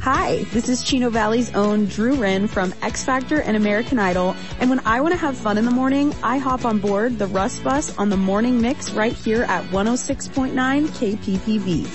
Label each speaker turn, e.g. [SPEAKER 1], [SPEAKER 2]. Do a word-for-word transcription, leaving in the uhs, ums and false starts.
[SPEAKER 1] Hi, this is Chino Valley's own Drew Wren from X Factor and American Idol, and when I want to have fun in the morning, I hop on board the Russ Bus on the Morning Mix right here at one oh six point nine K P P V.